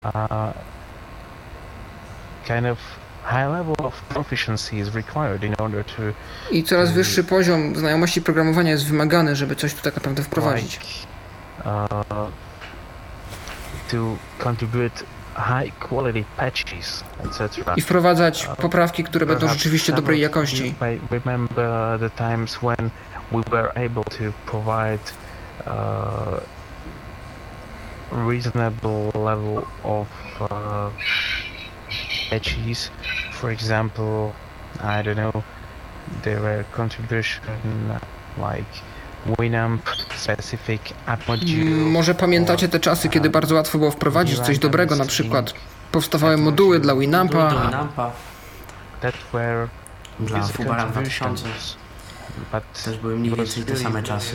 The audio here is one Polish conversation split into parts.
kind of high level of proficiency is required in order to I coraz wyższy poziom znajomości programowania jest wymagany, żeby coś tu tak naprawdę wprowadzić. To contribute high quality patches, etc. I wprowadzać poprawki, które będą rzeczywiście dobrej jakości. Remember the times when we were able to provide reasonable level of patches. For example, I don't know, there were contribution like Winamp specific app module. Może pamiętacie te czasy, kiedy bardzo łatwo było wprowadzić coś dobrego, na przykład powstawały moduły dla Winampa. That were dla Fubara 2000. Też były mniej więcej te same czasy.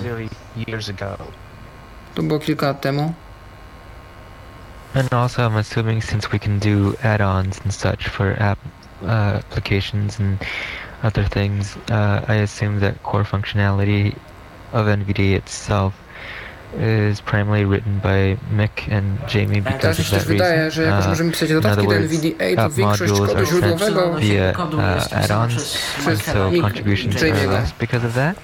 To było kilka lat temu. And also, I'm assuming since we can do add-ons and such for applications and other things, I assume that core functionality of NVDA itself is primarily written by Mick and Jamie because Teraz mi of się that też wydaje, że jak już możemy pisać dodatki do NVDA, to większość kodu źródłowego via add-ons, so contributions are less because of that?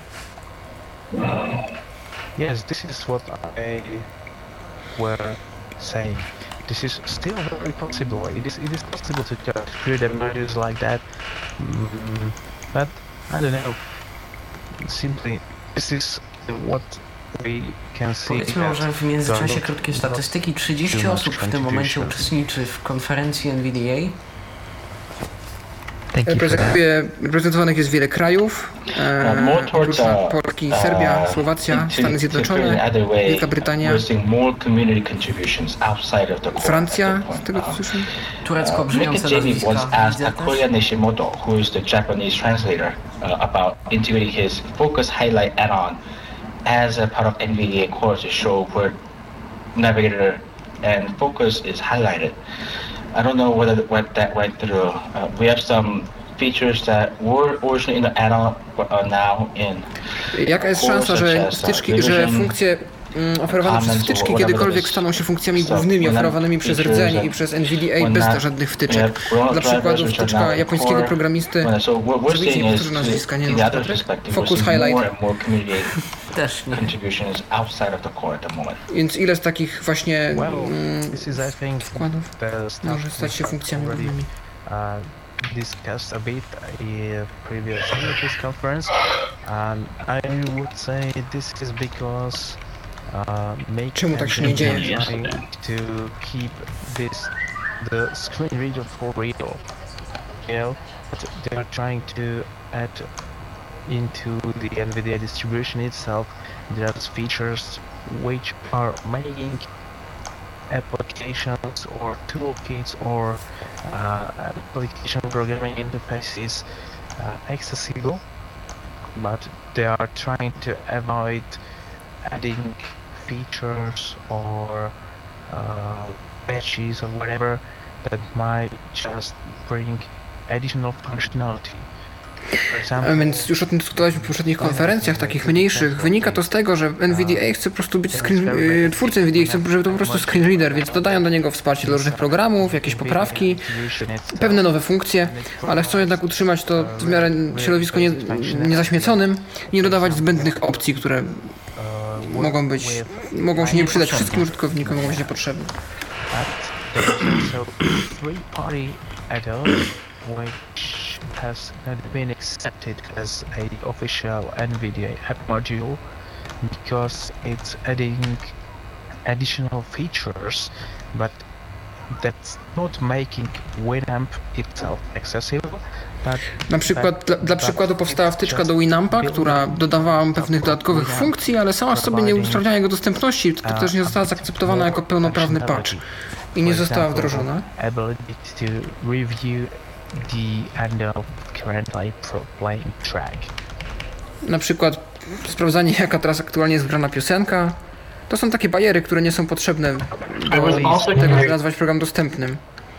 Yes, this is what I were saying. This is still very possible. It is possible to create modules like that, but I don't know. Simply, this is what we can see. Powiedzmy, że w międzyczasie krótkie statystyki. 30 osób w tym momencie uczestniczy w konferencji NVDA. Reprezentowanych jest wiele krajów, Polski, Serbia, Słowacja, Stany Zjednoczone, Wielka Brytania, Francja, z tego co słyszę. Turecko brzmiące nazwiska. who is the Japanese translator, about integrating his focus highlight add-on as a part of NVDA course to show where Navigator and Focus is highlighted. I don't know what that went through. We have some features that were originally in the add-on but are now in. Jaka jest szansa, że funkcje oferowane przez wtyczki kiedykolwiek staną się funkcjami głównymi oferowanymi przez rdzeń i przez NVDA bez żadnych wtyczek? Dla przykładu wtyczka japońskiego programisty, żebyś nie powtórzył nazwiska, nie wiem, Focus Highlight. Też nie. Więc ile z takich właśnie wkładów może stać się funkcjami głównymi? Discussed a bit previous this conference, and I would say this is because czemu tak się nie dzieje? To keep the screen reader for real, you know, they are trying to add into the NVIDIA distribution itself. There's features which are making applications or toolkits or application programming interfaces accessible, but they are trying to avoid adding features or patches or whatever that might just bring additional functionality. A więc już o tym dyskutowaliśmy w poprzednich konferencjach, takich mniejszych. Wynika to z tego, że NVDA chce po prostu być twórcy NVDA chcą, żeby to po prostu screen reader, więc dodają do niego wsparcie do różnych programów, jakieś poprawki, pewne nowe funkcje, ale chcą jednak utrzymać to w miarę środowisko niezaśmieconym i nie dodawać zbędnych opcji, które mogą się nie przydać wszystkim użytkownikom, mogą być niepotrzebne. Which has not been accepted as a official NVIDIA app module because it's adding additional features, but that's not making Winamp itself accessible. Na przykład, dla przykładu powstała wtyczka do Winampa, która dodawała pewnych dodatkowych funkcji, ale sama w sobie nie usprawniała jego dostępności, to też nie została zaakceptowana jako pełnoprawny patch i nie została wdrożona. The end of currently playing track. Na przykład sprawdzanie, jaka teraz aktualnie jest grana piosenka. To są takie bariery, które nie są potrzebne do tego, żeby nazwać program dostępnym.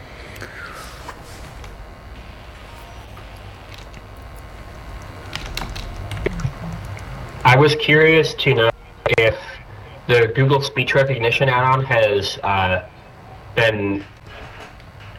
I was curious to know if the Google Speech Recognition add-on has been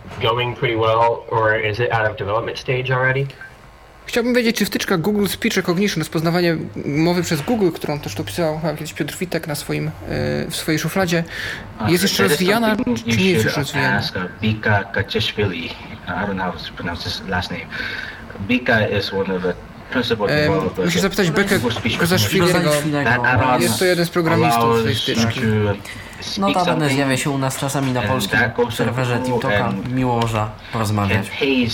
going pretty well, or is it out of development stage already? Chciałbym wiedzieć, czy wtyczka Google Speech Recognition, rozpoznawanie mowy przez Google, którą też tu opisał chyba kiedyś Piotr Witek na swoim, w swojej szufladzie, jest jeszcze rozwijana, czy nie jest już rozwijana? Bika Kachishvili, I don't know how to pronounce his last name. Bika is one of the principal developers. Musisz zapytać Bekę Kozaszwiliego. Jest to jeden z programistów tej wtyczki. Notabene zjawia się u nas czasami na polskim serwerze TikToka. Miło można porozmawiać.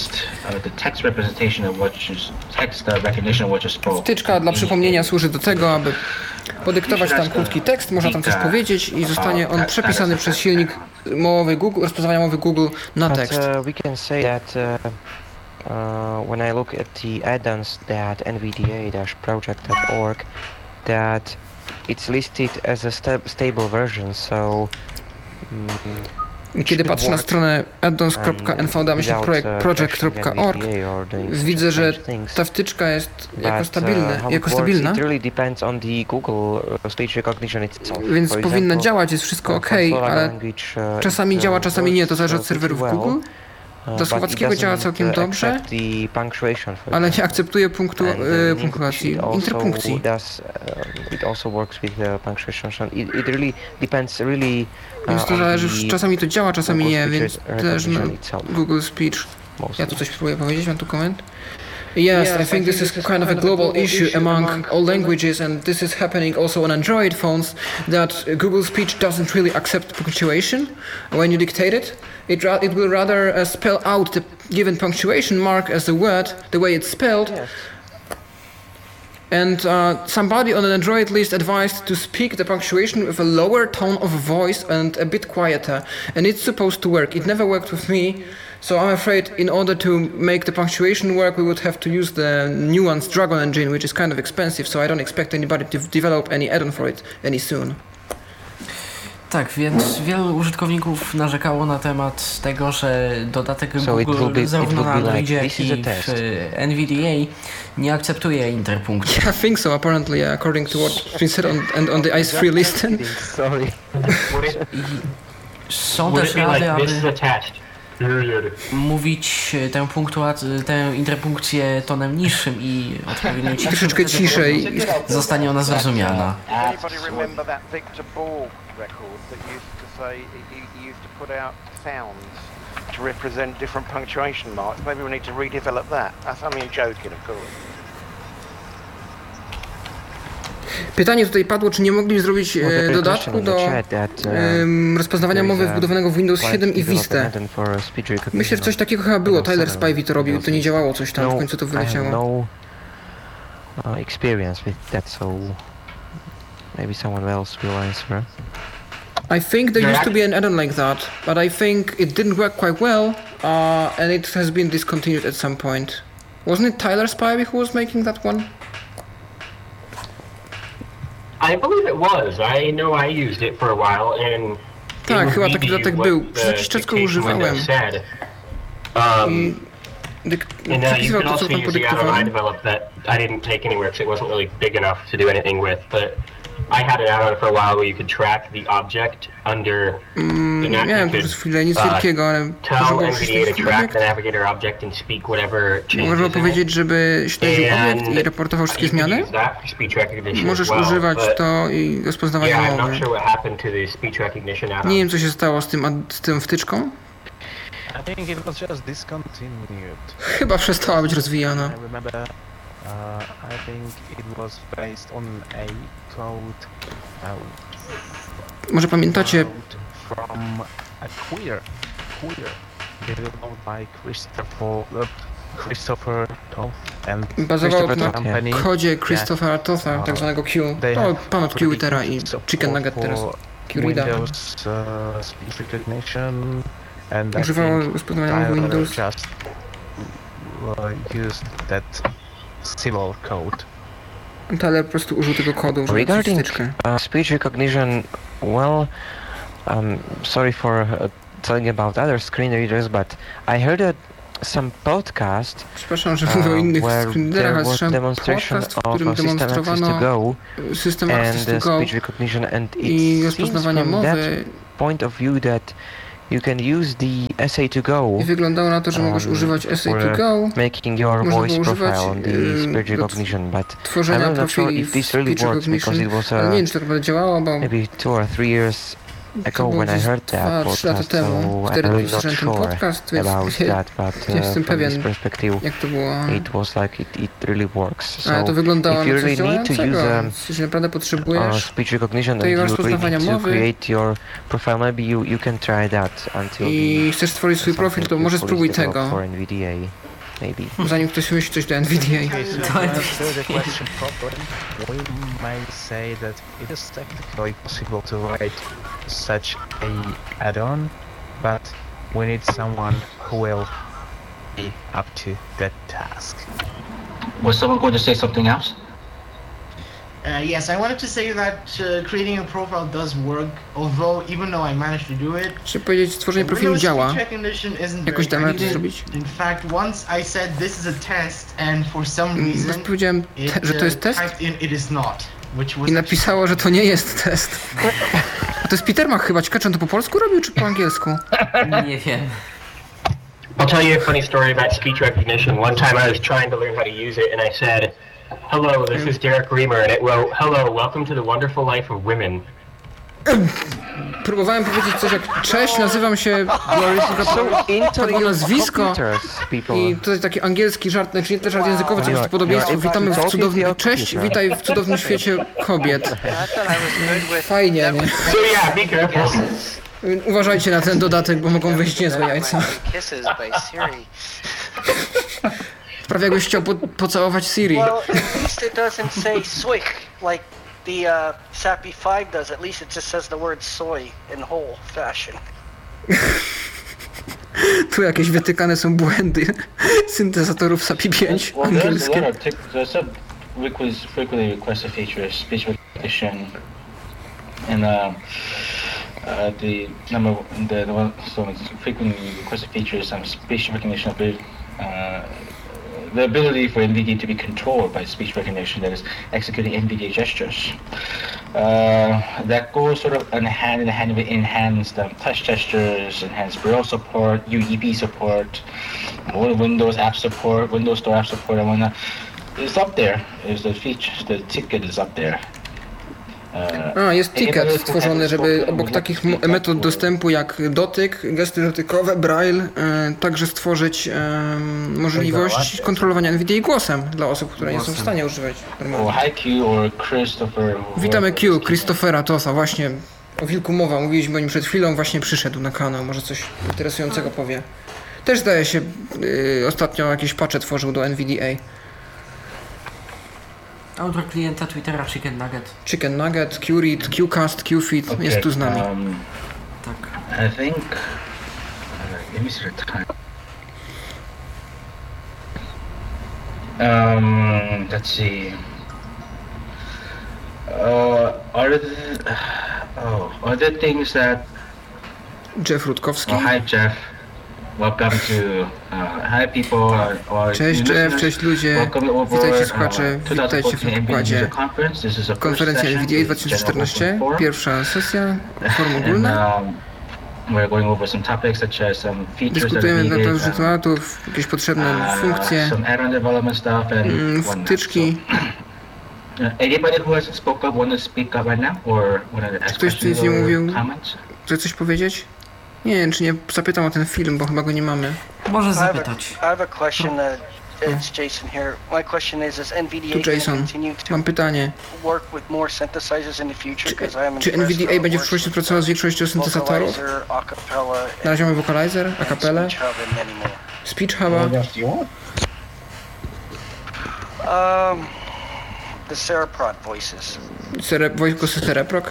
Wtyczka dla przypomnienia służy do tego, aby podyktować tam krótki tekst, można tam coś powiedzieć i zostanie on przepisany przez silnik mowy Google, rozpoznawania mowy Google na tekst. We can say that when I look at the add-ons that nvda-project.org, that it's listed as a stable version, so Kiedy patrzę na stronę addons.nvda-project.org, widzę, że ta wtyczka jest jako stabilna, więc powinna działać, jest wszystko ok, ale czasami działa, czasami nie, to zależy od serwerów Google. Do słowackiego działa całkiem dobrze, ale nie akceptuje punktuacji, interpunkcji. Więc to zależy, czasami to działa, czasami nie, więc też no, Google Speech. Ja tu coś spróbuję powiedzieć, mam tu koment. Yes, I think this is kind of a global issue among all languages, and this is happening also on Android phones, that Google Speech doesn't really accept punctuation when you dictate it. It will rather spell out the given punctuation mark as a word, the way it's spelled. And somebody on an Android list advised to speak the punctuation with a lower tone of voice and a bit quieter, and it's supposed to work. It never worked with me. So I'm afraid in order to make the punctuation work, we would have to use the nuanced Dragon engine, which is kind of expensive, so I don't expect anybody to develop any add-on for it any soon. Tak, więc wielu użytkowników narzekało na temat tego, że dodatek Google zarówno na Androidzie, jak i w NVDA nie akceptuje interpunkcji. Yeah, I think so, apparently, according to what we said on the ICE3 list. Sorry. Są też rady, aby mówić tę interpunkcję tonem niższym i odpowiednio ciszym. Troszeczkę ciszej. Zostanie ona zrozumiana. To represent different punctuation marks. Maybe we need to redevelop that. I mean, joking, of course. Pytanie tutaj padło, czy nie mogli zrobić dodatku do rozpoznawania mowy wbudowanego w Windows 7 i Vista. Myślę, że coś takiego chyba było. Tyler Spivey to robił, to nie działało coś tam, w końcu to wyleciało. Experience with that, so maybe someone else will answer. I think there used to be an add-on like that, but I think it didn't work quite well, and it has been discontinued at some point. Wasn't it Tyler Spivey who was making that one? I believe it was. I know I used it for a while, and tak, chyba taki dodatek był. Przez jakiś czas go używałem. Przepisywał to, co tam podyktowałem. I didn't take anywhere because it wasn't really big enough to do anything with, but I had it out for a while where you could track the object under the miałem przez chwilę nic wielkiego, ale tell NVDA to track the navigator object and speak whatever changes. Można powiedzieć, żeby śledził obiekt i raportował wszystkie zmiany? Możesz używać to i rozpoznawania mowy. Nie wiem, co się stało z tą wtyczką. Chyba przestała być rozwijana. I think it was based on a code. Może pamiętacie? From a queer developed by Christopher Toth and bazował na kodzie Christophera Totha, tak zwanego Q. To pan od Q-Tera i Chicken Nugget teraz. Q-Reada. Używało rozpoznawania mowy Windows. Just used that civil code. Ale po prostu użył tego kodu. Regarding speech recognition, well, sorry for telling about other screen readers, but I heard that some podcast przepraszam, że mówię o innych screenreaderach, ale słyszałem podcast, w którym demonstrowano System Access to Go i rozpoznawanie mowy. Point of view that you can use the SA2Go. I wyglądało na to, że mogłeś używać SA2Go, making your voice profile on the speech recognition, but tworzenia I'm not sure profili if w this really speech works because recognition, it was ale nie wiem, czy tak naprawdę działało, bo maybe 2 or 3 years ago było when I gdzieś heard that 2-3 lata podcast, temu, so wtedy I'm really not usłyszałem ten sure podcast, więc about that, but nie jestem from this pewien, perspective, jak to było. it was like it really works. Ale to So wyglądało if you na coś really need to działającego, use więc jeśli naprawdę potrzebujesz speech recognition and tej you really rozpoznawania need to mowy create your profile, maybe you can try that until i chcesz stworzyć swój profil, to może spróbuj tego, for NVDA, maybe. zanim ktoś wymyśli coś do NVDA. Okay, so to answer the question properly, we may say that it is technically possible to write such a add-on, but we need someone who will be up to that task. Was someone going to say something else? Yes, I wanted to say that creating a profile does work, although even though I managed to do it, Chcę powiedzieć, stworzenie profilu działa. Jakoś damy radę to zrobić? In fact, once I said this is a test and for some reason Powiedziałem, że to jest test it is not, which was i napisało, że to nie jest test. A to jest Peter Mach chyba. Ciekawe, czy on to po polsku robił, czy po angielsku? Nie wiem. I'll tell you a funny story about speech recognition. One time I was trying to learn how to use it and I said, "Hello, this is Derek Reamer," and it wrote, "Hello, welcome to the wonderful life of women." Próbowałem powiedzieć coś jak cześć, nazywam się padło nazwisko i tutaj taki angielski żart, znaczy nie też żart językowy, co jest podobieństwo. Witamy w cudownym, cześć, witaj w cudownym świecie kobiet. Fajnie, nie? So yeah, be careful. Uważajcie na ten dodatek, bo mogą wyjść niezłe jajca. Prawie jakbyś chciał pocałować Siri. Well, at least it doesn't say soy like the SAPI 5 does. At least it just says the word soy in whole fashion. Tu jakieś wytykane są błędy syntezatorów SAPI 5 angielskie. Frequently requested features, speech recognition, and the one so frequently requested features speech recognition the ability for NVIDIA to be controlled by speech recognition, that is executing NVIDIA gestures. That goes sort of hand in hand with enhanced touch gestures, enhanced Braille support, UEB support, more Windows app support, Windows Store app support, and whatnot. It's up there. Is the feature, the ticket is up there. Jest ticket stworzony, żeby obok takich metod dostępu jak dotyk, gesty dotykowe, braille, także stworzyć możliwość kontrolowania NVIDIA głosem dla osób, które nie są w stanie używać normalnie. Witamy Q, Christophera Tosa, właśnie o wilku mowa, mówiliśmy o nim przed chwilą, właśnie przyszedł na kanał, może coś interesującego powie. Też zdaje się ostatnio jakieś patche tworzył do NVDA. Autor klienta Twittera Chicken Nugget. Chicken Nugget, QRead, QCast, QFeed, okay, jest tu z nami. Tak. I think... let me see the time. Let's see. Other things that... Jeff Rutkowski. Hi Jeff. Welcome to hi people. Cześć Jeff, cześć ludzie. Witajcie słuchacze, witajcie w pokładzie. Konferencja NVDA 2014, pierwsza sesja, forum ogólne. Dyskutujemy na temat tematów, jakieś potrzebne funkcje, wtyczki. Czy ktoś nic nie mówił? Chce coś powiedzieć? Nie wiem, czy nie zapytam o ten film, bo chyba go nie mamy. Może zapytać. I have a question that it's Jason here. My question is NVDA tu Jason, mam pytanie. Czy NVDA będzie w przyszłości pracował z większością syntezatorów? Na razie mamy Vocalizer, Acapella, Speech Huba. The Cereprod voices. Głosy Cereproc?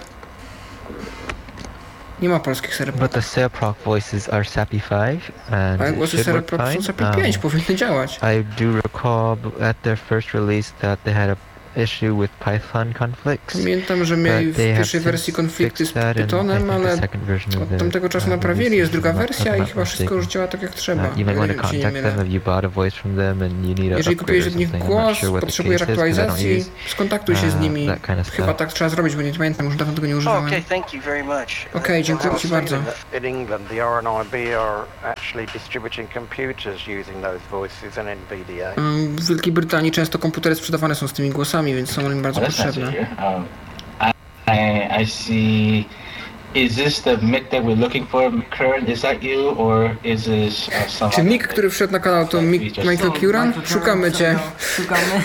Nie ma polskich Cereproc. But the Cereproc voices are SAPI 5 and ale głosy Cereproc są SAPI 5, powinny działać. I do recall at their first release that they had issue with Python conflicts. Pamiętam, że mieli w pierwszej wersji konflikty z Pythonem, ale od tamtego czasu naprawili, jest druga wersja i chyba wszystko już działa tak jak trzeba. Jeżeli kupiłeś od nich głos, potrzebujesz aktualizacji, skontaktuj się z nimi. Chyba tak trzeba zrobić, bo nie pamiętam, już dawno tego nie używałem. Okay, thank you very much. Okej, dziękuję Ci bardzo. In England, the RNIB are actually distributing computers using those voices and NVDA. W Wielkiej Brytanii często komputery sprzedawane są z tymi głosami, więc są im bardzo potrzebne. I see. Is this the Mick that we're looking for, Curran? Is that you, or is this someone? Czy Mick, który wszedł na kanał, to Michael Curran? Szukamy Cię. Szukamy.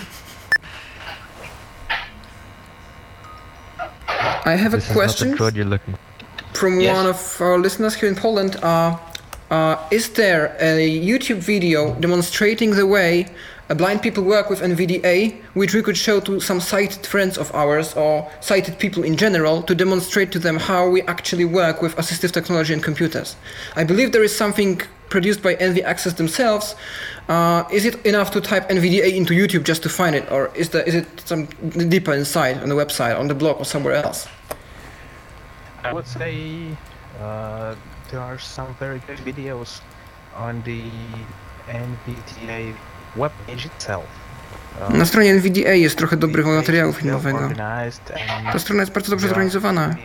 I have a question from one of our listeners here in Poland. Is there a YouTube video demonstrating the way blind people work with NVDA, which we could show to some sighted friends of ours or sighted people in general to demonstrate to them how we actually work with assistive technology and computers? I believe there is something produced by NV Access themselves. Is it enough to type NVDA into YouTube just to find it, or is it some deeper inside on the website, on the blog, or somewhere else? I would say there are some very good videos on the NVDA webpage itself. Na stronie NVDA jest trochę dobrego materiału filmowego. Ta strona jest bardzo dobrze zorganizowana.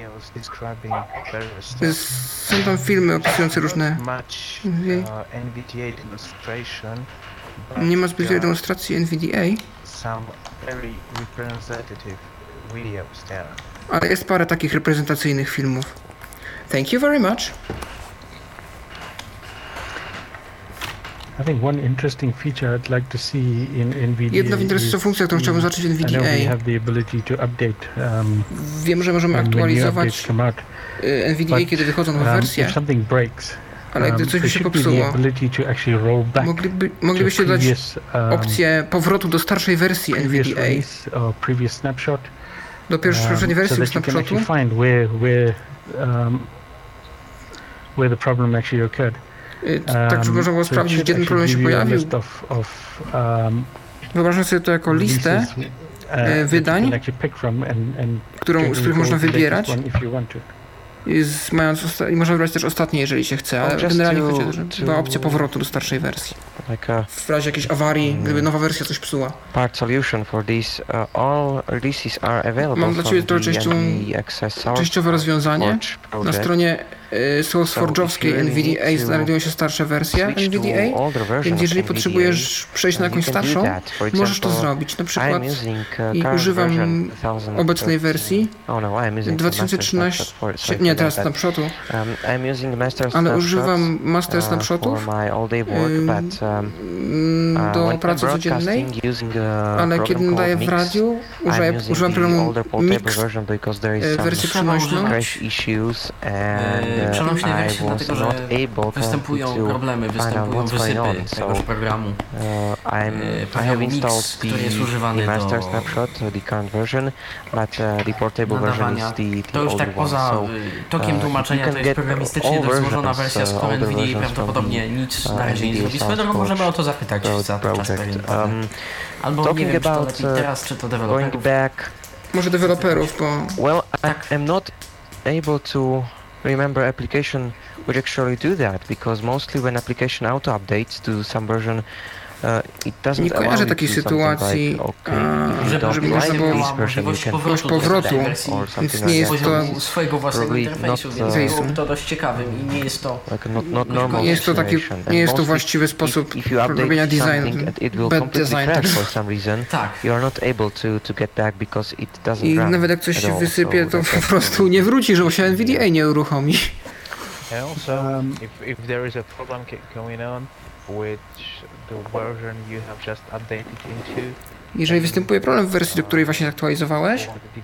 Są tam filmy opisujące różne... Nie ma zbyt wiele demonstracji NVDA. Ale jest parę takich reprezentacyjnych filmów. Thank you very much. I think one interesting feature I'd like to see in NVDA. Jedna interesująca funkcja, którą chciałbym zobaczyć w NVDA. Wiem, że możemy aktualizować NVDA, kiedy wychodzą nowe wersje. Ale gdy coś by się popsuło, moglibyście dać opcję powrotu do starszej wersji NVDA. Do poprzedniej wersji snapshotu. Tak, żeby można było sprawdzić, gdzie ten problem się pojawił. Wyobrażam sobie to jako listę wydań, z których można wybierać. I można wybrać też ostatnie, jeżeli się chce, ale generalnie chodzi o to, że była opcja powrotu do starszej wersji. W razie jakiejś awarii, gdyby nowa wersja coś psuła. Mam dla Ciebie to częściowe rozwiązanie. Na stronie SourceForge'owskiej NVDA znajdują się starsze wersje NVDA, więc jeżeli potrzebujesz przejść na jakąś starszą, możesz to zrobić. Na przykład używam obecnej wersji 2013, nie teraz snapshotu, ale używam master snapshotów do pracy codziennej, ale kiedy nadaję w radiu, używam programu Mix, wersję przenośną. Przenośnej wersji, dlatego że występują problemy, występują wysypy tegoż programu. Programu Mix, który jest używany do nadawania. To już tak poza tokiem tłumaczenia, to jest programistycznie dość złożona wersja, z którą NVDA prawdopodobnie nic na razie nie zrobi. Swoją drogą możemy o to zapytać za czas pewien. Albo nie wiem, czy to lepiej teraz, czy to deweloperów. Może deweloperów, bo... Well, I'm not able to remember application which actually do that, because mostly when application auto updates to some version, it doesn't nie kojarzę takiej sytuacji, żeby można było powrotu, więc nie jest to swojego własnego interfejsu, więc to dość ciekawym i nie jest to nie jest to właściwy sposób robienia designu, bad design. Tak. I nawet jak coś się wysypie, to po prostu nie wróci, że się NVDA nie uruchomi. Also, if there is a problem going on, which the version you have just updated into. Jeżeli występuje problem w wersji, do której właśnie aktualizowałeś,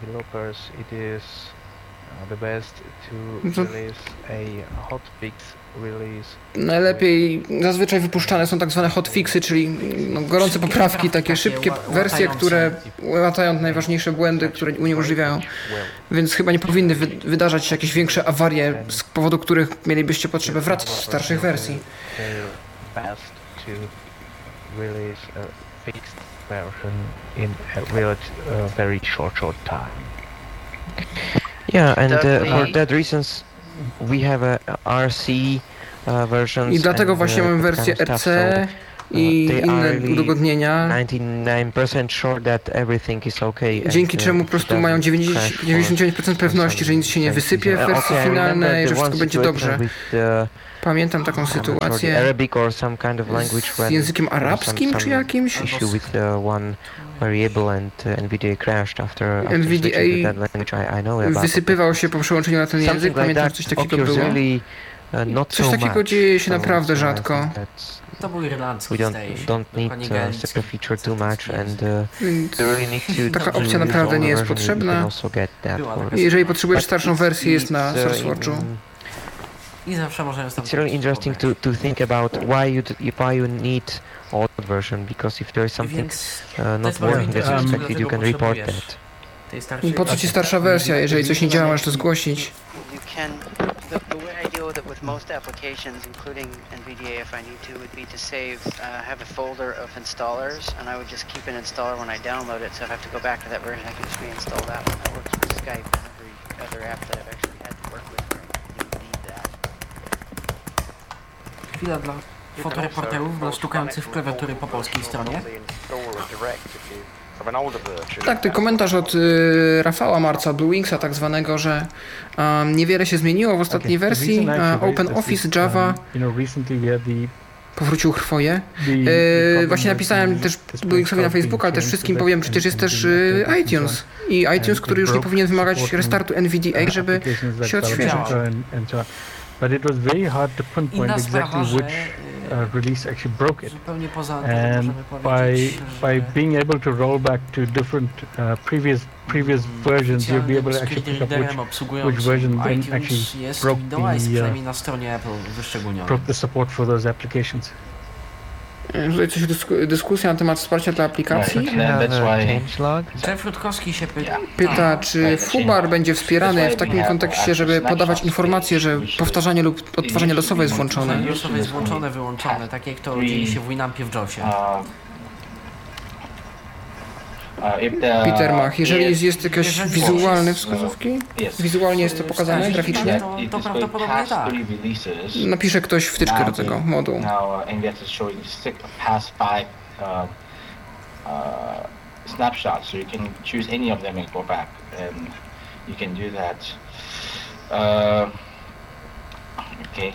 najlepiej, zazwyczaj wypuszczane są tak zwane hotfixy, czyli gorące poprawki, takie szybkie wersje, które łatają najważniejsze błędy, które uniemożliwiają. Więc chyba nie powinny wydarzać się jakieś większe awarie, z powodu których mielibyście potrzebę wracać do starszych wersji. version in a very short time. Yeah, and for that reasons we have a RC versions. I dlatego właśnie mamy wersję RC i inne udogodnienia, 99% sure that everything is okay, dzięki czemu po prostu mają 99% pewności, że nic się nie wysypie w wersji finalnej, że wszystko będzie dobrze. Pamiętam taką sytuację z językiem arabskim czy jakimś. NVDA wysypywał się po przełączeniu na ten język, pamiętam, że coś takiego było. Coś takiego dzieje się naprawdę rzadko. To był irlandzki don't need separate feature too much, and really need to. Taka opcja naprawdę nie jest potrzebna. Jeżeli potrzebujesz starszą wersję, jest na SourceForge'u. I zawsze możemy It's really interesting to think about why you need old version, because if there is something not working as expected, you can report that. Po co ci starsza wersja? Jeżeli coś nie działa, możesz to zgłosić. The way I deal with it with most applications, including NVDA if I need to, would be to save, have a folder of installers, and I would just keep an installer when I download it, so if I have to go back to that version, I can just reinstall that one. That works with Skype and every other app that I've actually had to work with where I didn't need that. Chwila dla fotoreporterów, bo stukających w klawiatury po polskiej stronie. Tak, ten komentarz od Rafała Marca, Bluewingsa tak zwanego, że niewiele się zmieniło w ostatniej wersji. OpenOffice Java powrócił chwoje. Właśnie napisałem też Bluewingsowi na Facebooku, ale też wszystkim powiem, przecież jest też iTunes. I iTunes, który już nie powinien wymagać restartu NVDA, żeby się odświeżyć. But it was very hard to pinpoint exactly which release actually broke it. And by being able to roll back to different previous versions, you'll be able to actually pick up which version then actually broke the support for those applications. Tutaj coś dyskusja na temat wsparcia dla aplikacji. Jeff Rutkowski się pyta, czy FUBAR będzie wspierany w takim kontekście, żeby podawać informacje, że powtarzanie lub odtwarzanie losowe jest włączone. Losowe jest włączone, wyłączone, tak jak to dzieje się w Winampie w JOSie. Peter Mach, jeżeli jest jakieś wizualne wskazówki? Wizualnie jest to pokazane, graficznie? To prawdopodobnie tak. Napisze ktoś wtyczkę do tego modułu. Snapshots, so you can choose any of them and go back, and you can do that. Okay.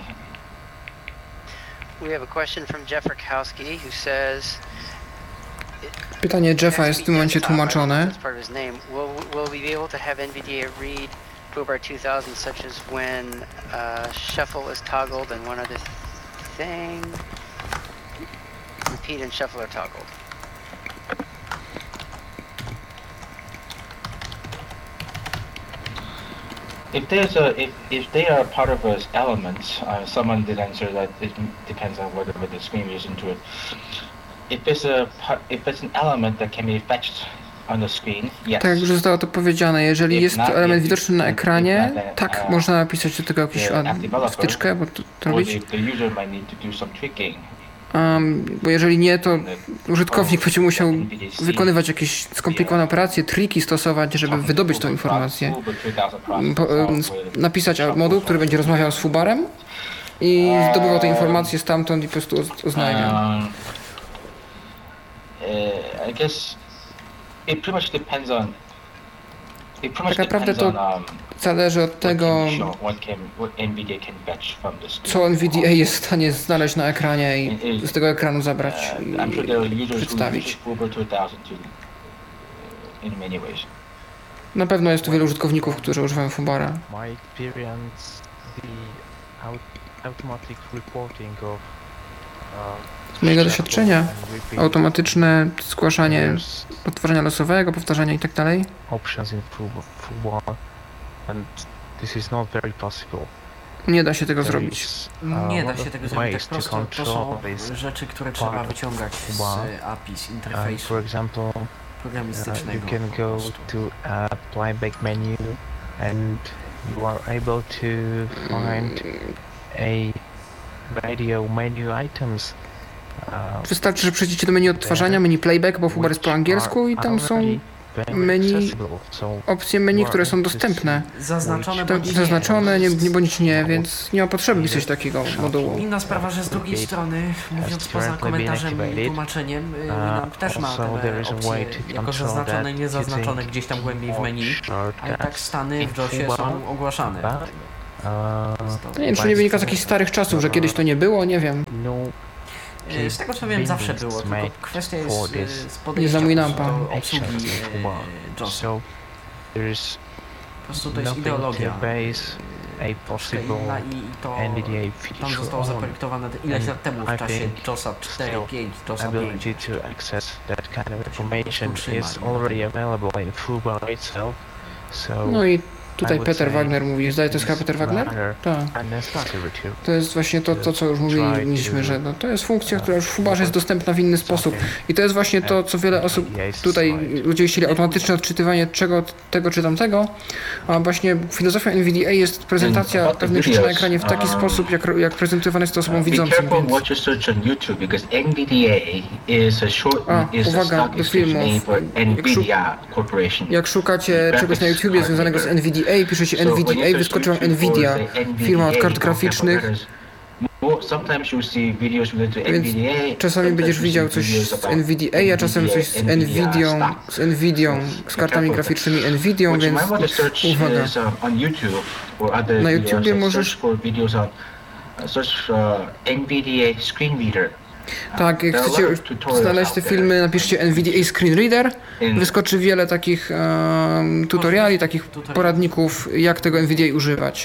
We have a question from Jeff Rakowski, who says. Pytanie Jeffa jest w tym momencie tłumaczone. Will we be able to have NVDA read FUBAR 2000 such as when shuffle is toggled and one other thing? Repeat and shuffle are toggled. If they are part of an element, someone did answer that it depends on whether the screen is into it. If it's an element that can be fetched on the screen, yes. Tak jak już zostało to powiedziane, jeżeli jest to element widoczny na ekranie, tak, można napisać do tego jakąś wtyczkę, bo to robić. Bo jeżeli nie, to użytkownik będzie musiał wykonywać jakieś skomplikowane operacje, triki stosować, żeby wydobyć tą informację. Napisać moduł, który będzie rozmawiał z FUBARem i zdobywał te informacje stamtąd i po prostu oznajmiał. I guess it pretty much depends on. Tak naprawdę to zależy od tego, co NVDA jest w stanie znaleźć na ekranie i z tego ekranu zabrać i przedstawić. Na pewno jest tu wielu użytkowników, którzy używają FUBARa. Z mojego doświadczenia automatyczne zgłaszanie odtwarzania losowego, powtarzania itd. Nie da się tego zrobić. Nie da się tego zrobić tak prosto. To są rzeczy, które trzeba wyciągać z API, z interfejsu programistycznego. You can go to playback menu and you are able to find a radio menu items Wystarczy, że przejdziecie do menu odtwarzania, menu playback, bo Fubar jest po angielsku i tam są menu, opcje menu, które są dostępne. Zaznaczone bądź nie, więc nie ma potrzeby pisać takiego modułu. Inna sprawa, że z drugiej strony, mówiąc poza komentarzem i tłumaczeniem, Winamp też ma te opcje jako zaznaczone i niezaznaczone gdzieś tam głębiej w menu, ale tak stany w JOSie są ogłaszane. Nie wiem, czy nie wynika z jakichś starych czasów, że kiedyś to nie było, nie wiem. Z tego co wiem, zawsze było, tylko kwestia jest z podejścia do obsługi JOSa. Po prostu to jest ideologia. I to tam zostało zaprojektowane ileś lat temu w czasie JOSa 4, 5, JOSa 5. No i tutaj Peter Wagner mówi, zdaje to jest chyba Peter Wagner? Tak. To jest właśnie to co już mówiliśmy, że no, to jest funkcja, która już w Fubarze jest dostępna w inny sposób. I to jest właśnie to, co wiele osób tutaj, ludzie chcieli automatyczne odczytywanie tego czy tamtego, a właśnie filozofia NVDA jest prezentacja pewnych rzeczy na ekranie w taki sposób, jak prezentowane jest to osobom widzącym. Uwaga do filmów. Jak szukacie czegoś na YouTubie związanego z NVDA, piszecie NVDA, wyskoczy wam Nvidia, firma od kart graficznych. Więc czasami będziesz widział coś z NVDA, a czasem coś z Nvidią, z kartami graficznymi Nvidią, więc uwaga. Na YouTubie możesz... Tak, jak chcecie znaleźć te filmy, napiszcie NVDA Screen Reader. Wyskoczy wiele takich tutoriali, takich poradników, jak tego NVDA używać.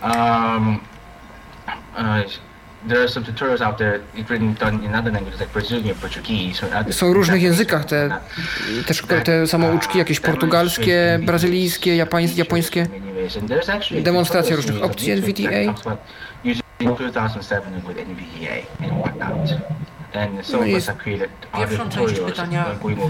Są w różnych językach te samouczki, jakieś portugalskie, brazylijskie, japońskie. Demonstracja różnych opcji NVDA. No jest pierwszą część pytania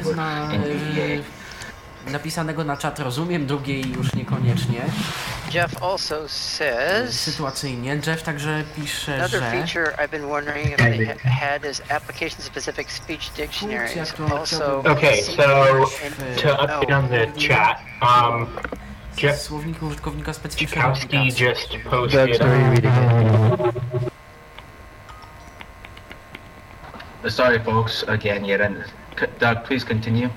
napisanego na czat rozumiem, drugiej już niekoniecznie. Jeff also says sytuacyjnie. Jeff także pisze, another że feature I've been wondering if they had is application specific speech dictionaries. Also okay, so to update on the chat, słowniku użytkownika specyficznego. Just posted. Sorry, folks. Again, Doug, please continue.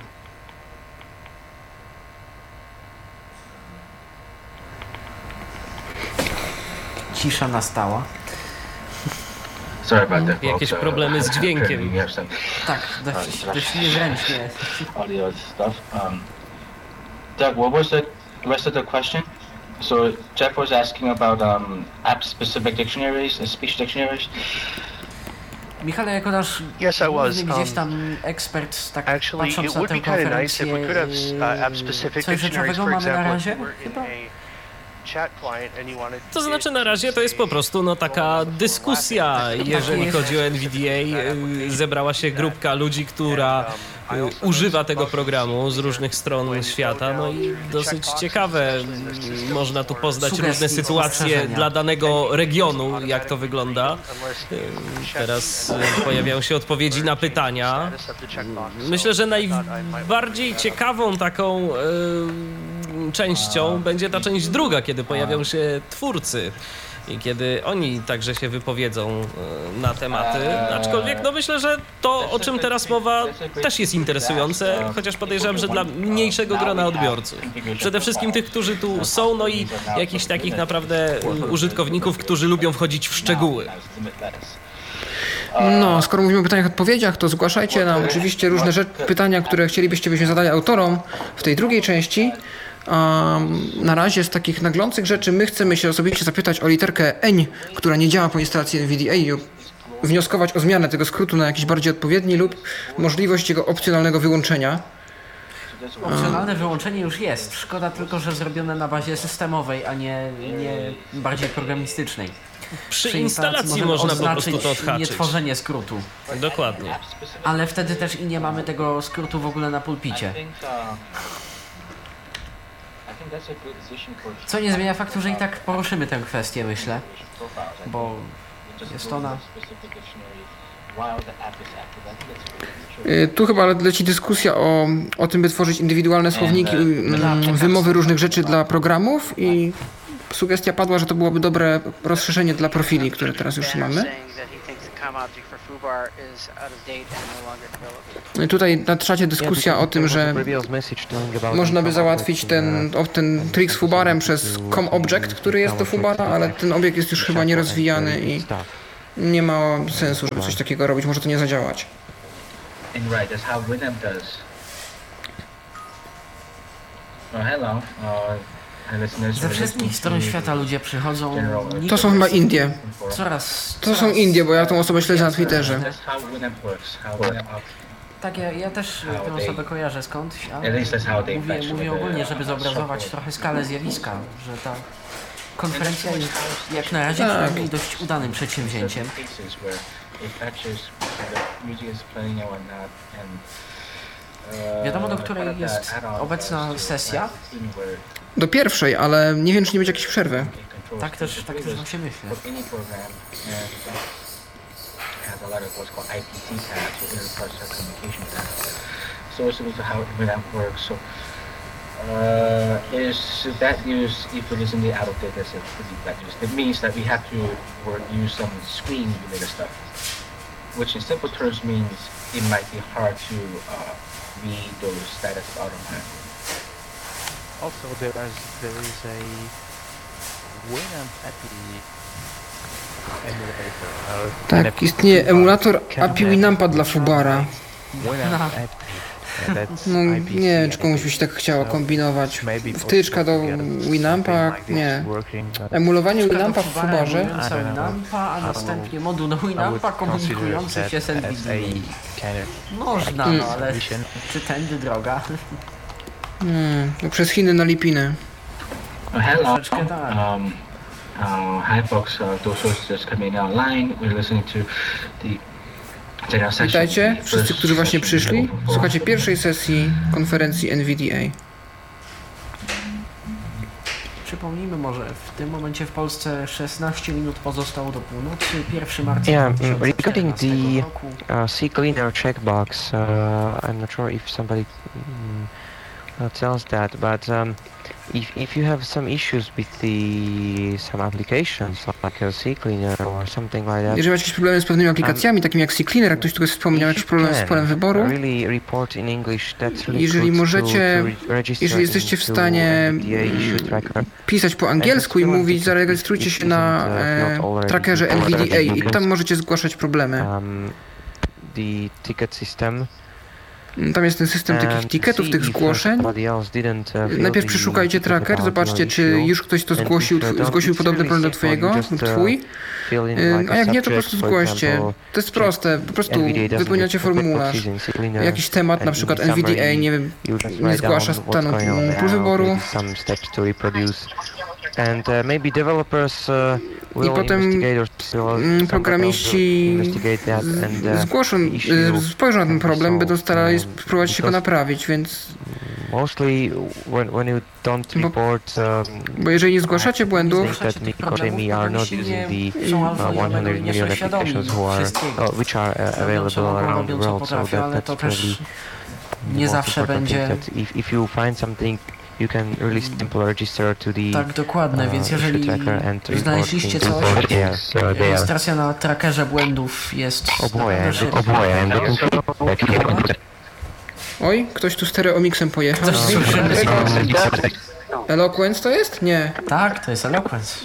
Cisza nastała. Sorry about that, folks. Jakieś problemy z dźwiękiem. Tak, dość niezręcznie. Audio stuff. Doug, what was the rest of the question? So Jeff was asking about app-specific dictionaries and speech dictionaries. Michale, jako nasz gdzieś tam ekspert, tak patrząc na tę konferencję, coś rzeczowego mamy na razie? Chyba? To znaczy na razie to jest po prostu taka dyskusja, jeżeli chodzi o NVDA. Zebrała się grupka ludzi, która używa tego programu z różnych stron świata, no i dosyć ciekawe, można tu poznać różne sytuacje dla danego regionu, jak to wygląda. Teraz pojawiają się odpowiedzi na pytania. Myślę, że najbardziej ciekawą taką częścią będzie ta część druga, kiedy pojawią się twórcy i kiedy oni także się wypowiedzą na tematy, aczkolwiek no myślę, że to, o czym teraz mowa, też jest interesujące, chociaż podejrzewam, że dla mniejszego grona odbiorców. Przede wszystkim tych, którzy tu są, no i jakichś takich naprawdę użytkowników, którzy lubią wchodzić w szczegóły. No, skoro mówimy o pytaniach i odpowiedziach, to zgłaszajcie nam oczywiście różne pytania, które chcielibyście, byśmy zadali autorom w tej drugiej części. Na razie z takich naglących rzeczy my chcemy się osobiście zapytać o literkę N, która nie działa po instalacji NVDA i wnioskować o zmianę tego skrótu na jakiś bardziej odpowiedni lub możliwość jego opcjonalnego wyłączenia. Opcjonalne wyłączenie już jest. Szkoda tylko, że zrobione na bazie systemowej, a nie bardziej programistycznej. Przy instalacji można po prostu to odhaczyć. Nie tworzenie skrótu. Dokładnie. Ale wtedy też i nie mamy tego skrótu w ogóle na pulpicie. Co nie zmienia faktu, że i tak poruszymy tę kwestię, myślę, bo jest ona Tu chyba leci dyskusja o tym, by tworzyć indywidualne słowniki, wymowy różnych rzeczy dla programów i sugestia padła, że to byłoby dobre rozszerzenie dla profili, które teraz już mamy. Tutaj na czacie dyskusja o tym, że można by załatwić ten trik z fubarem przez ComObject, który jest do fubara, ale ten obiekt jest już chyba nierozwijany i nie ma sensu, żeby coś takiego robić, może to nie zadziałać. Ze wszystkich stron świata ludzie przychodzą. To są chyba Indie. To są Indie, bo ja tą osobę śledzę na Twitterze. Tak, ja też tę osobę kojarzę skądś, ale mówię ogólnie, żeby zobrazować trochę skalę zjawiska, że ta konferencja jest jak na razie przynajmniej dość udanym przedsięwzięciem. Wiadomo, do której jest obecna sesja? Do pierwszej, ale nie wiem, czy nie będzie jakiejś przerwy. Tak też wam się myślę. That use, if it is in the out of data set, pretty bad use. It means that we have to use some screen emulator stuff, which in simple terms means it might be hard to read those status out of hand. Also, there is a Winamp API emulator. Tak, istnieje emulator API Winampa dla Fubara. No nie wiem, czy komuś by się tak chciało kombinować. Wtyczka do Winampa? Nie. Emulowanie Winampa w Fubarze? Winampa, a następnie moduł do Winampa komunikujący się z NVIDIA. Można, no ale czy tędy droga? No przez Chiny na Lipiny. Hello. Hi folks, those who are just coming online, we're listening to the Witajcie, wszyscy, którzy właśnie przyszli. Słuchajcie pierwszej sesji konferencji NVDA. Przypomnijmy może, w tym momencie w Polsce 16 minut pozostało do północy, 1 marca. Yeah, regarding the CCleaner checkbox, I'm not sure if somebody tells that, but if you have some issues with some applications like CCleaner or something like that, jeżeli macie jakieś problemy z pewnymi aplikacjami, takimi jak CCleaner, jak ktoś tu wspomniał, jakiś problem z polem wyboru, jeżeli możecie, jeżeli jesteście w stanie pisać po angielsku i mówić, zarejestrujcie się na trackerze NVDA i tam możecie zgłaszać problemy. The ticket system. Tam jest ten system takich ticketów, tych zgłoszeń. Najpierw przeszukajcie tracker, zobaczcie, czy już ktoś to zgłosił podobny problem do twojego lub twój. A jak nie, to po prostu zgłoście. To jest proste, po prostu wypełniacie formularz. Jakiś temat, na przykład NVDA, nie wiem, nie zgłasza stanu pól wyboru. I potem programiści spojrzą na ten problem, będą starali spróbować się go naprawić, więc... Bo jeżeli nie zgłaszacie błędów, ale to też nie zawsze będzie... You can really simple register to the tak, dokładnie, więc jeżeli znaleźliście coś, rejestracja na trackerze błędów jest... Oj, ktoś tu stereomixem pojechał. Eloquence to jest? Nie. Tak, to jest Eloquence.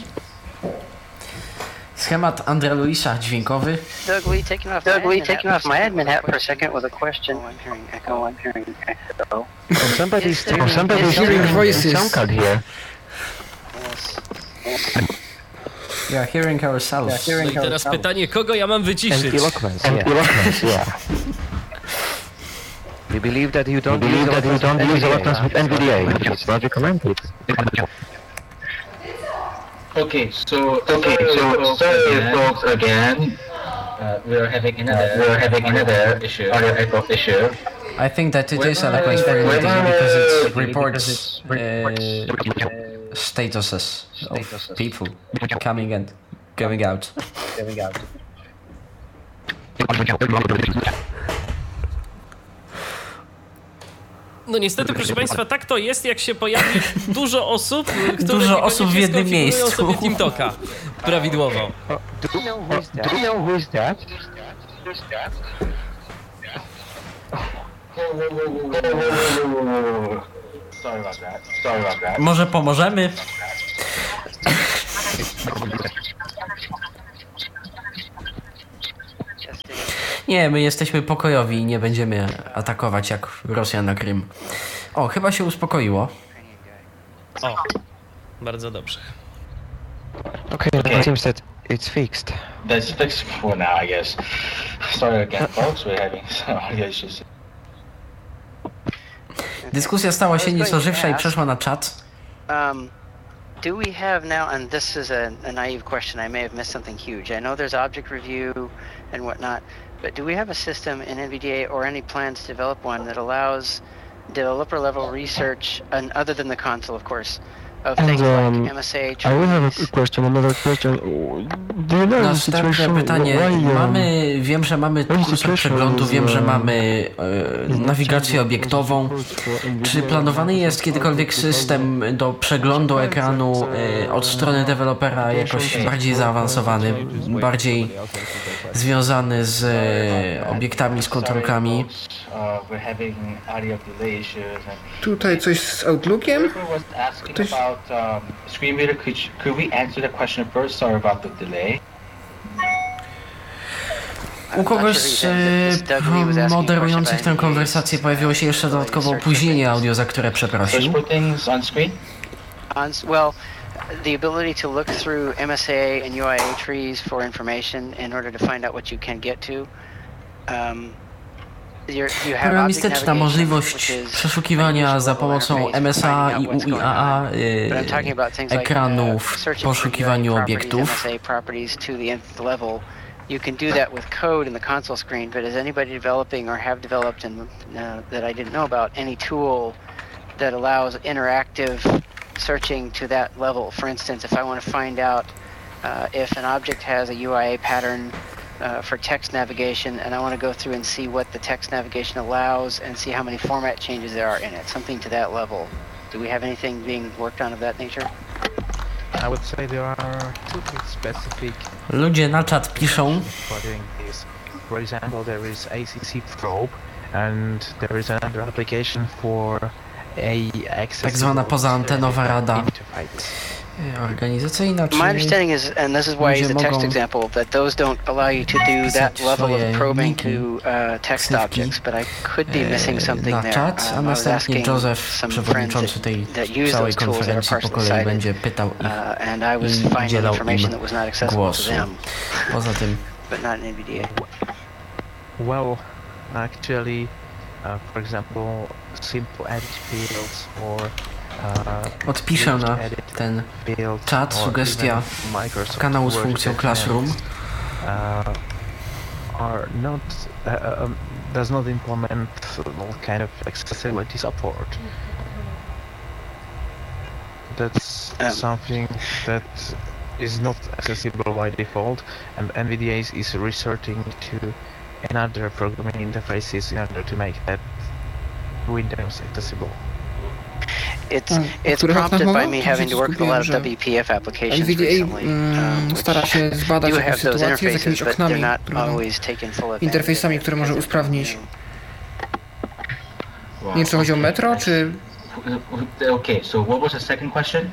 Schemat Andrea Luisa dźwiękowy. Doug, will you take off my admin hat for a second with a question? I'm hearing echo. I'm hearing echo. Somebody's hearing voices. Here. We are hearing ourselves. No i teraz pytanie, kogo ja mam wyciszyć? Eloquence, yeah. We believe that you don't use eloquence with NVDA. Just recommended. Okay, so sorry folks again. We're having another issue, echo issue. I think that it is Eloquence for NVDA because it reports statuses of people coming and going out. No niestety, proszę Państwa, tak to jest, jak się pojawi dużo osób, które w jednym miejscu sobie TeamTalka prawidłowo. Do you know who is that? Sorry about that. Może pomożemy? Nie, my jesteśmy pokojowi i nie będziemy atakować jak Rosja na Krym. O, chyba się uspokoiło. O, bardzo dobrze. Okay, it seems that it's fixed. That's fixed for now, I guess. Sorry again, folks. We're having some audio issues. Dyskusja stała się nieco żywsza i przeszła na czat. Do we have now, and this is a naive question, I may have missed something huge. I know there's object review and whatnot, but do we have a system in NVDA or any plans to develop one that allows developer level research, and other than the console, of course, of things like MSA, I will have a question, another question. Do you know the Następne situation? pytanie. Wiem, że mamy kursor przeglądu, wiem, że mamy nawigację obiektową. Czy planowany jest kiedykolwiek system do przeglądu ekranu od strony dewelopera jakoś bardziej zaawansowany, bardziej związany z obiektami, z kontrolkami? Tutaj coś z Outlookiem? Ktoś... Screen reader, could we answer the question first? Sorry about the delay. U kogoś z moderujących tę konwersację pojawiło się jeszcze dodatkowe opóźnienie audio, za które przeprosił. Well, the ability to look through MSA and UIA trees for information in order to find out what you can get to. Programistyczna możliwość przeszukiwania za pomocą MSA i UIAA ekranów w poszukiwaniu obiektów. You can do that with code in the console screen, but is anybody developing or have developed that I didn't know about any tool that allows interactive searching to that level? For instance, if I want to find out if an object has a UIA pattern for text navigation, and I want to go through and see what the text navigation allows and see how many format changes there are in it, something to that level. Do we have anything being worked on of that nature? I would say there are two specific. Ludzie na czat piszą. For example, there is ACC Probe, and there is another application for tak zwana pozaantenowa rada organizacyjna. My understanding is, and this is why I use the text example, that those don't allow you to do that level of probing to text objects, but I could be missing something there. A następnie Joseph, przewodniczący tej całej konferencji, po kolei będzie pytał ich i udzielał im głosu. Poza tym... Well, actually, for example, simple edit fields or odpiszę na ten czat, sugestia kanału z funkcją Classroom. Does not implement kind of accessibility support. That's something that is not accessible by default, and NVDA is resorting to another programming interfaces in order to make that Windows accessible. It's prompted by me having to work with a lot of WPF applications recently. Stara się zbadać jakąś sytuację z jakimiś oknami, interfejsami, które może usprawnić. Nie wiem, czy chodzi o metro, czy... Okay, so what was the second question?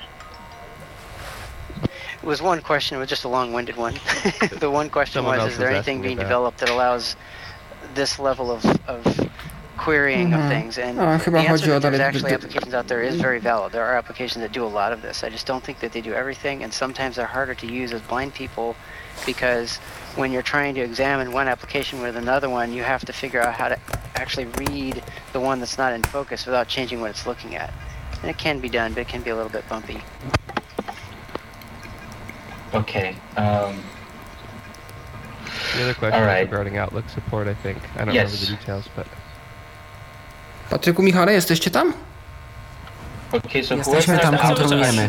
It was one question, it was just a long-winded one. The one question was, is there anything being developed that allows this level of querying of things? And the answer that there's actually applications out there is very valid. There are applications that do a lot of this. I just don't think that they do everything, and sometimes they're harder to use as blind people because when you're trying to examine one application with another one, you have to figure out how to actually read the one that's not in focus without changing what it's looking at. And it can be done, but it can be a little bit bumpy. Okay. The other question was regarding Outlook support, I think. I don't remember the details, but... Patryku, Michale, jesteście tam? Okay, so jesteśmy tam, kontrolujemy.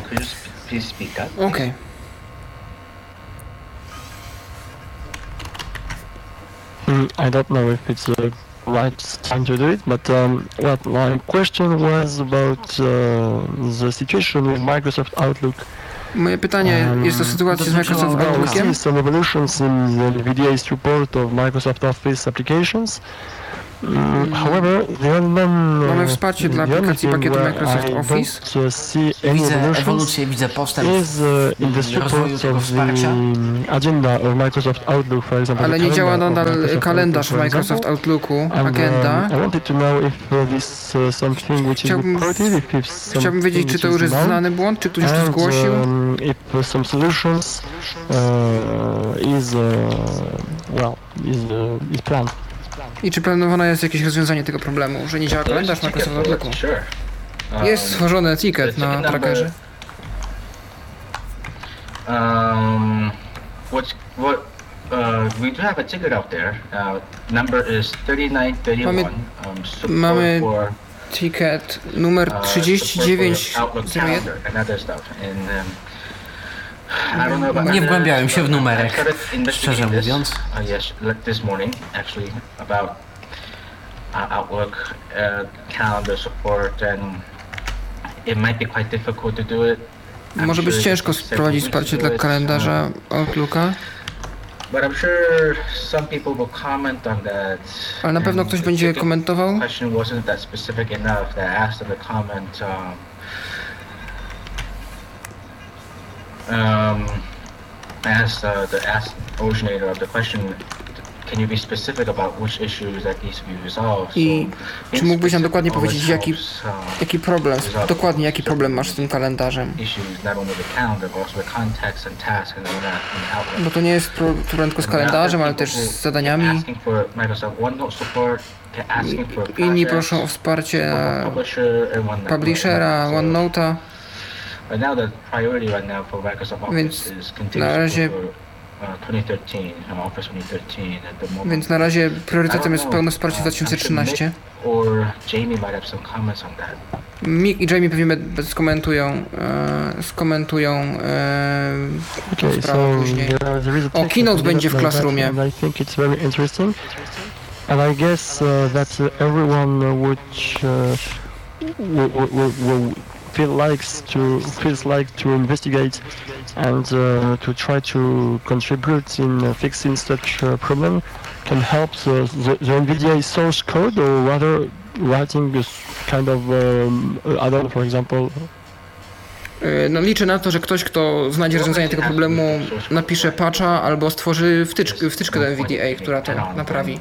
Okej. I don't know if it's the right time to do it, but my question was about the situation with Microsoft Outlook. Moje pytanie jest o sytuację z Microsoft Outlookiem. Some evolutions in the NVDA support of Microsoft Office applications. However, mamy wsparcie dla aplikacji pakietu Microsoft Office. Widzę ewolucję, widzę postęp w rozwoju tego wsparcia. Ale nie działa nadal kalendarz w Microsoft Outlooku, agenda. Chciałbym wiedzieć, czy to już jest znany błąd, czy ktoś już to zgłosił. I czy planowane jest jakieś rozwiązanie tego problemu, że nie działa kalendarz Microsoft Outlooku? Jest stworzony ticket na trackerze. We do have a ticket out there. Number is 3931. Mamy ticket numer 3901. Nie wgłębiałem się w numerek, szczerze mówiąc. Yes, this morning actually about Outlook calendar support, and it might be quite difficult to do it. Może być ciężko wprowadzić wsparcie dla kalendarza Outlooka. But I'm sure some people will comment on that. Ale na pewno ktoś będzie komentował. Question wasn't that specific enough that I asked them to comment. Asked the originator of the question, can you be specific about which issues that needs to be resolved? I czy mógłbyś nam dokładnie powiedzieć, jaki problem, dokładnie jaki problem masz z tym kalendarzem? Bo to nie jest problem tylko z kalendarzem, ale też z zadaniami. Inni proszą o wsparcie Publishera, OneNote'a. Więc na razie priorytetem jest pełne wsparcie 2013. Mick i Jamie pewnie skomentują sprawę później. O, Keynote będzie w Classroomie. And I guess that everyone would feels like to investigate and to try to contribute in fixing such a problem can help the NVDA source code, or rather writing this kind of add-on, for example. No liczę na to, że ktoś, kto znajdzie rozwiązanie tego problemu, napisze patcha albo stworzy wtyczkę do NVDA, która to naprawi.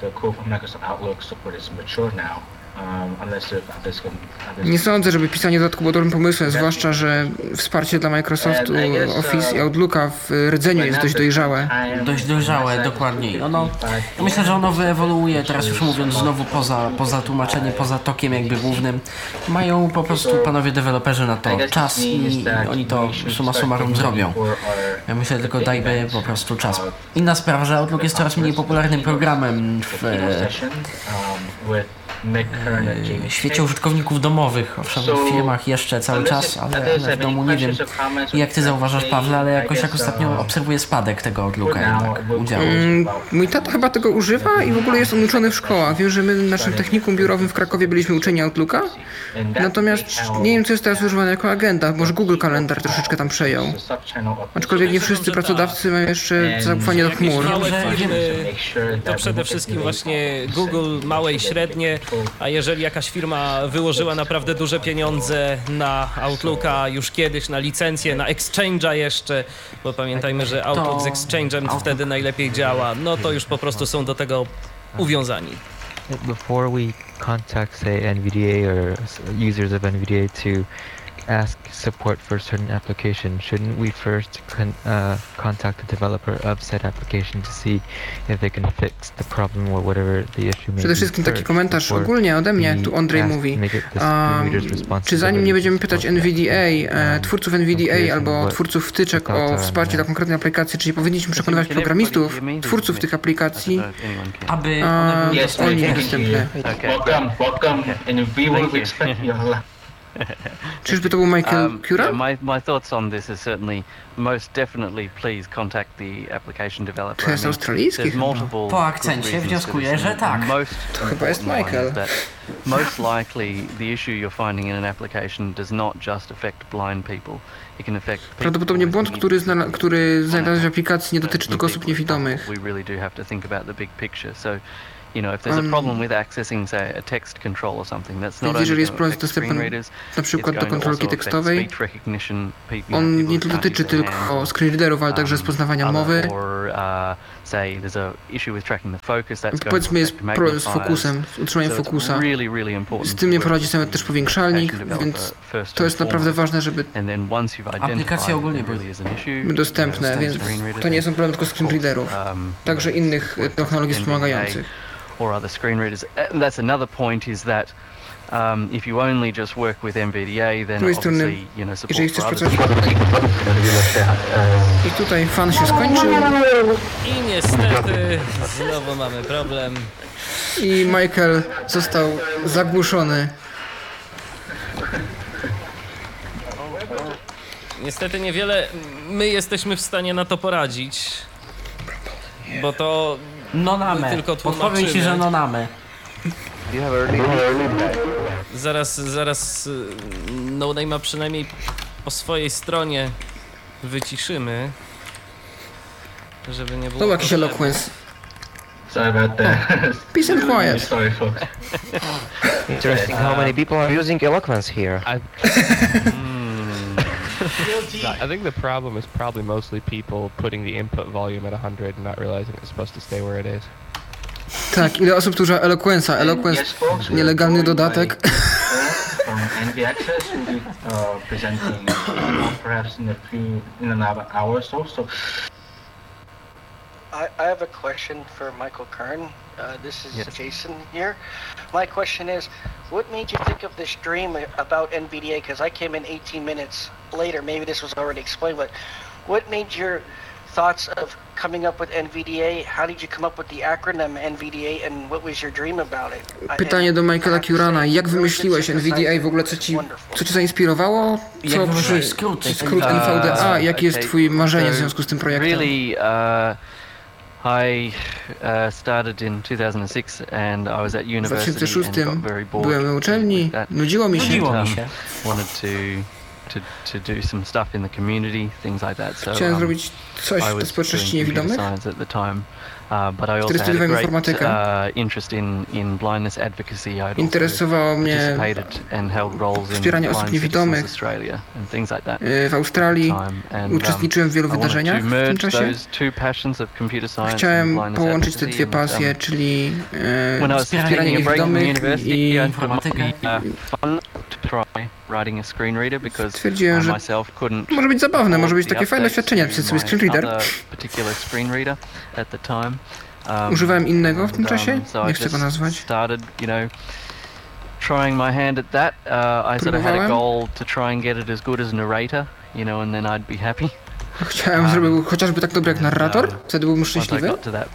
Nie sądzę, żeby pisanie dodatku było dobrym pomysłem, zwłaszcza, że wsparcie dla Microsoft Office i Outlooka w rdzeniu jest dość dojrzałe. Dość dojrzałe, dokładnie. Ja myślę, że ono wyewoluuje, teraz już mówiąc znowu poza tłumaczeniem, poza tokiem jakby głównym. Mają po prostu panowie deweloperzy na to czas i oni to summa summarum zrobią. Ja myślę, tylko dajmy po prostu czas. Inna sprawa, że Outlook jest coraz mniej popularnym programem w świecie użytkowników domowych, owszem w firmach jeszcze cały czas, ale w domu nie wiem jak ty zauważasz, Pawle, ale jakoś jak ostatnio obserwuję spadek tego Outlooka jednak udziału. Mój tata chyba tego używa i w ogóle jest on uczony w szkołach. Wiem, że my w naszym technikum biurowym w Krakowie byliśmy uczeni Outlooka, natomiast nie wiem, co jest teraz używane jako agenda, może Google Kalendar troszeczkę tam przejął. Aczkolwiek nie wszyscy pracodawcy mają jeszcze zaufanie do chmur. To przede wszystkim właśnie Google, małe i średnie, a jeżeli jakaś firma wyłożyła naprawdę duże pieniądze na Outlooka już kiedyś, na licencję, na Exchange'a jeszcze, bo pamiętajmy, że Outlook z Exchange'em wtedy najlepiej działa, no to już po prostu są do tego uwiązani. Before we contact, say, NVDA or users of NVDA to ask support for certain application, shouldn't we first contact the developer of said application to see if they can fix the problem or whatever the issue may be? Przede wszystkim taki komentarz ogólnie ode mnie, tu Andrzej mówi, czy zanim nie będziemy pytać NVDA, twórców NVDA albo twórców wtyczek o wsparcie dla konkretnej aplikacji, czy nie powinniśmy przekonywać programistów, twórców tych aplikacji, aby oni byli dostępne. Czyżby to był Michael Cura? My thoughts on this is certainly most definitely please contact the application developer. To jest australijski chyba. Po akcencie wnioskuję, że tak. To chyba jest Michael. Most likely the issue you're finding in an application does not just affect blind people. It can affect people. Prawdopodobnie błąd, który znalazł w aplikacji, nie dotyczy tylko osób niewidomych. We really do have to think about the big picture. So, you know, if there's a problem with accessing, say, a text control or something, that's not jeżeli only jest going to problem z affect dostępem screen readers, na przykład do kontrolki tekstowej, speech recognition, on nie dotyczy tylko screenreaderów, ale także rozpoznawania mowy. Say there's a issue with tracking the focus, that's powiedzmy jest problem z fokusem, z utrzymaniem fokusa. Z tym nie poradzi sobie też powiększalnik, więc to jest naprawdę ważne, żeby aplikacje ogólnie były dostępne, więc to nie są problemy tylko screenreaderów, także innych technologii wspomagających. Or other screen readers. That's another point is that if you only just work with NVDA, then obviously, you know, support for others. I tutaj fan się skończył. I niestety znowu mamy problem. I Michael został zagłuszony. Niestety niewiele my jesteśmy w stanie na to poradzić. Bo to tylko tłumaczymy. Podpowiem ci, że nonamy. Zaraz No Name'a przynajmniej po swojej stronie wyciszymy, żeby nie było. To jakiś eloquence. Sorry about that. Peace and quiet. Sorry, folks. Interesting how many people are using eloquence here. I think the problem is probably mostly people putting the input volume at 100 and not realizing it's supposed to stay where it is. Tak, ile osób używa Eloquence'a? Eloquence, nielegalny dodatek. NV Access will be presenting perhaps in another hour or so. I have a question for Michael Kern. This is Jason here. My question is, what made you think of this dream about NVDA? Because I came in 18 minutes later. Maybe this was already explained, but what made your thoughts of coming up with NVDA? How did you come up with the acronym NVDA, and what was your dream about it? Pytanie do Michaela Curana. Jak wymyśliłeś NVDA? W ogóle co cię zainspirowało? Co skrót NVDA? Jakie jest twoje marzenie w związku z tym projektem? I started in 2006 and I was at university and got very bored. Byłem na uczelni, nudziło mi się. Wanted to do some stuff in the community, things like that. So chciałem zrobić coś w społeczności niewidomych. But I also had a great interest in blindness advocacy. Interesowało mnie wspieranie osób niewidomych w Australii. Uczestniczyłem w wielu wydarzeniach w tym czasie. Chciałem połączyć te dwie pasje, czyli wspieranie niewidomych i informatykę. Stwierdziłem, że może być zabawne, może być takie fajne doświadczenie, pisać sobie screenreader. Używałem innego w tym czasie, nie chcę go nazwać. Trying my hand at that, I sort of had a goal to try and get it as good as narrator, you know, and then I'd be happy. Chciałem, żeby był chociażby tak dobry jak narrator, wtedy byłbym szczęśliwy.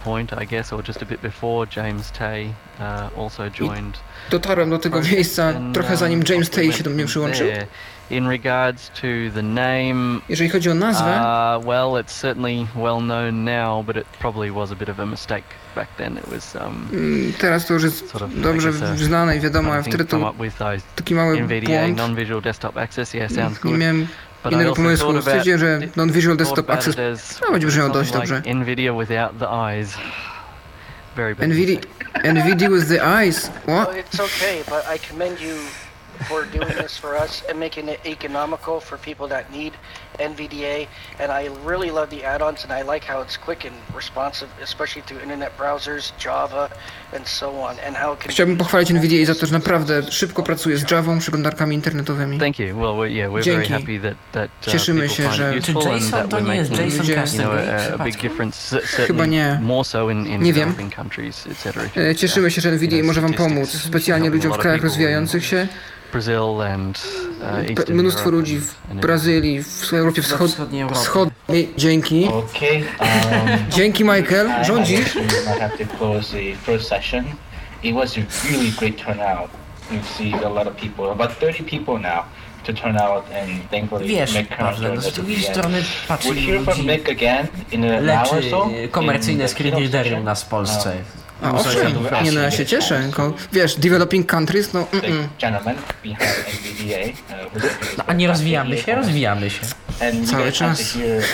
Dotarłem do tego miejsca trochę zanim James Tay się do mnie przyłączył. In regards to the name, jeżeli chodzi o nazwę, well, it's certainly well known now, but it probably was a bit of a mistake back then. It was teraz to już jest dobrze znane i wiadomo, a wtedy to taki mały błąd. Non-visual desktop access, yeah, sounds good. Nie miałem innego pomysłu. Stwierdziłem, że non-visual desktop access będzie brzmiało dość dobrze. NVIDIA without the eyes. NVIDIA with the eyes? What? Well, it's okay, but I commend you for doing this for us and making it economical for people that need NVDA, and I really love the add-ons, and I like how it's quick and responsive, especially through internet browsers, Java, and so on, and how it can... Chciałbym pochwalić NVDA za to, że naprawdę szybko pracuje z Javą, przeglądarkami internetowymi. Thank you. Well, yeah, we're very happy that cieszymy się, że Jason to nie jest Jason chyba nie. Nie wiem. Cieszymy się, że NVDA może wam pomóc, specjalnie ludziom w krajach rozwijających się. Mnóstwo ludzi w Brazylii, w Europie Wschodniej. Dzięki. Dzięki, Michael. Rządzisz. It was a really great turnout. we've seen a lot of people, about 30 people now, to turn out and thankfully make Pawle, no z drugiej strony patrz, leczy komercyjne screenreadery u nas w Polsce. A owszem, nie no, ja się cieszę, tylko wiesz, developing countries, no No a nie rozwijamy się? Rozwijamy się. Cały czas.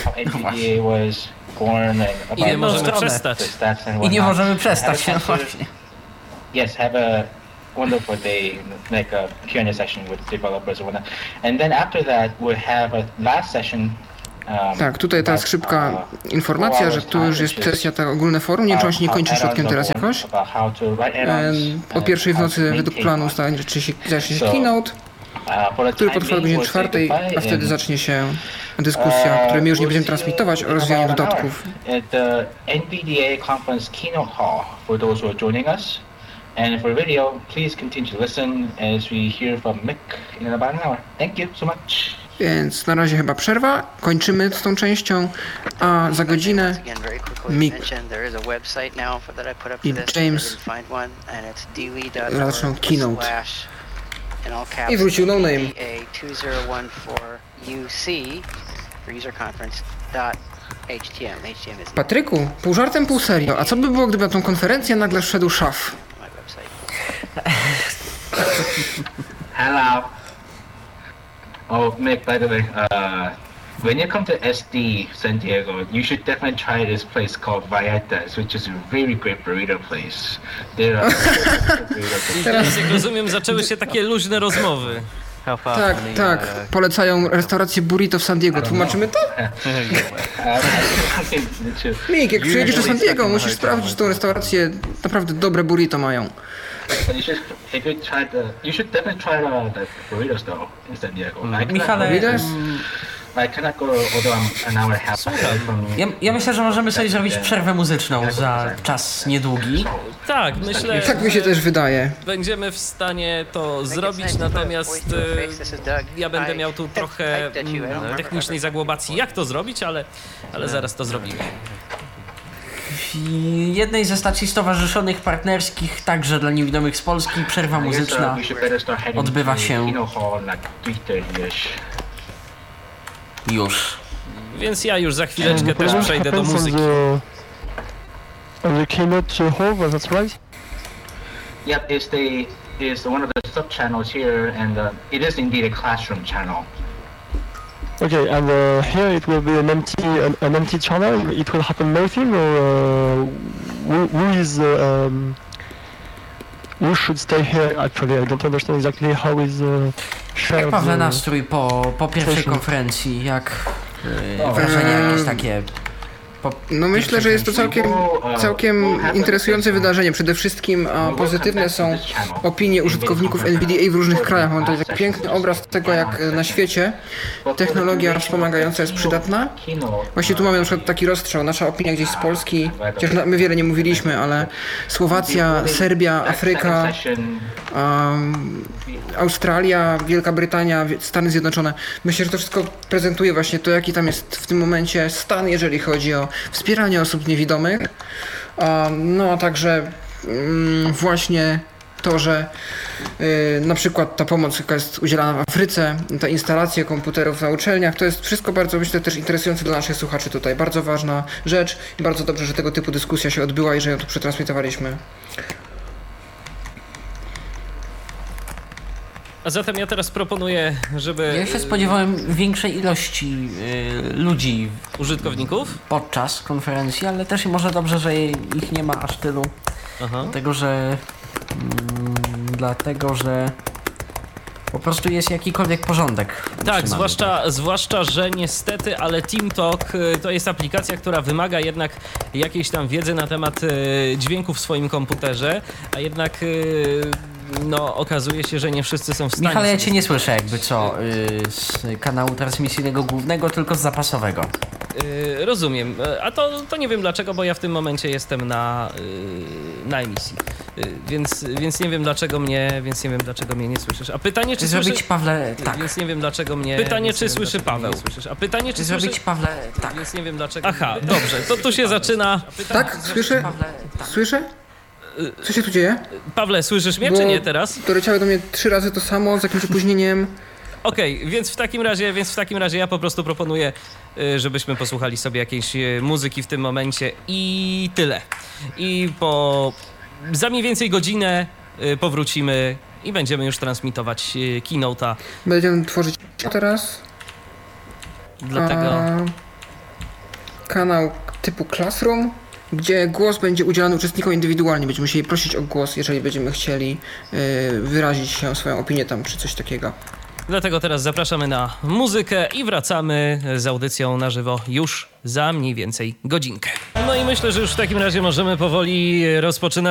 I nie możemy przestać. I nie możemy przestać, no właśnie. Yes, have a wonderful day, like a Q&A session with developers or whatnot. And then after that, we'll have a last session. Tak, tutaj teraz szybka informacja, że tu już jest sesja, tak ogólne forum, nie wiem, czy on się nie kończy środkiem teraz jakoś. O 1:00 w nocy według planu zacznie się keynote, który potrwa do godziny 4:00, a wtedy zacznie się dyskusja, której my już nie będziemy transmitować, o rozwijaniu dodatków. The NVDA conference keynote hall for those who are joining us. And for video, please continue to listen as we hear from Mick in about an hour. Thank you so much. Więc na razie chyba przerwa, kończymy z tą częścią, a za godzinę Mick i James zaczną keynote. I wrócił No Name. Patryku, pół żartem, pół serio, a co by było, gdyby na tą konferencję nagle wszedł szaf? Hello. Oh, Mick, by the way, when you come to SD San Diego, you should definitely try this place called Valletas, which is a very great burrito place. There are Teraz, jak rozumiem, zaczęły się takie luźne rozmowy. Tak, polecają restaurację burrito w San Diego. Tłumaczymy to? Mick, jak przyjedziesz do San Diego, musisz sprawdzić, że tą restaurację naprawdę dobre burrito mają. You should definitely try the burritos though in San Diego. Michale, ja myślę, że możemy sobie zrobić przerwę muzyczną za czas niedługi. Tak, myślę. Tak mi się też wydaje. Będziemy w stanie to zrobić, natomiast ja będę miał tu trochę technicznej zagłobacji, jak to zrobić, ale zaraz to zrobimy. W jednej ze stacji stowarzyszonych partnerskich, także dla niewidomych z Polski, przerwa muzyczna odbywa się już. Więc ja już za chwileczkę też przejdę do muzyki. The keynote hall, was that right? Yep, it's one of the sub-channels here, and it is indeed a classroom channel. Okay, and here it will be an empty channel. It will happen nothing, or who should stay here? Actually, I don't understand exactly how is shared. Jak Pawle nastrój po pierwszej konferencji? Jak wrażenia jakieś takie? No myślę, że jest to całkiem interesujące wydarzenie. Przede wszystkim pozytywne są opinie użytkowników NVDA w różnych krajach. Mam tutaj taki piękny obraz tego, jak na świecie technologia wspomagająca jest przydatna. Właśnie tu mamy na przykład taki rozstrzał, nasza opinia gdzieś z Polski, chociaż my wiele nie mówiliśmy, ale Słowacja, Serbia, Afryka, Australia, Wielka Brytania, Stany Zjednoczone. Myślę, że to wszystko prezentuje właśnie to, jaki tam jest w tym momencie stan, jeżeli chodzi o wspieranie osób niewidomych. No a także właśnie to, że na przykład ta pomoc, jaka jest udzielana w Afryce, ta instalacja komputerów na uczelniach, to jest wszystko bardzo, myślę, też interesujące dla naszych słuchaczy tutaj. Bardzo ważna rzecz i bardzo dobrze, że tego typu dyskusja się odbyła i że ją tu przetransmitowaliśmy. A zatem ja teraz proponuję, żeby... Ja się spodziewałem większej ilości ludzi, użytkowników podczas konferencji, ale też może dobrze, że ich nie ma aż tylu. Dlatego, że po prostu jest jakikolwiek porządek. Tak, zwłaszcza, że niestety, ale TeamTalk to jest aplikacja, która wymaga jednak jakiejś tam wiedzy na temat dźwięku w swoim komputerze, a jednak no okazuje się, że nie wszyscy są w stanie. Michale, ja cię nie słyszę jakby co z kanału transmisyjnego głównego, tylko z zapasowego. Rozumiem, a to nie wiem dlaczego, bo ja w tym momencie jestem na emisji, więc nie wiem dlaczego mnie nie słyszysz. A pytanie czy zrobić Pawle tak. Więc nie wiem dlaczego mnie. Pytanie czy słyszy Paweł. A pytanie czy zrobić Pawle tak. Więc nie wiem dlaczego. Aha, dobrze, to tu się zaczyna. Tak, słyszę? Słyszę? Co się tu dzieje? Pawle, słyszysz mnie, czy nie teraz? Doleciało do mnie 3 razy to samo, z jakimś opóźnieniem. Okej, więc w takim razie ja po prostu proponuję, żebyśmy posłuchali sobie jakiejś muzyki w tym momencie i tyle. I za mniej więcej godzinę powrócimy i będziemy już transmitować keynote'a. Będziemy tworzyć teraz. Dlatego... Kanał typu Classroom, gdzie głos będzie udzielany uczestnikom indywidualnie. Będziemy musieli prosić o głos, jeżeli będziemy chcieli wyrazić się, swoją opinię tam, czy coś takiego. Dlatego teraz zapraszamy na muzykę i wracamy z audycją na żywo już za mniej więcej godzinkę. No i myślę, że już w takim razie możemy powoli rozpoczynać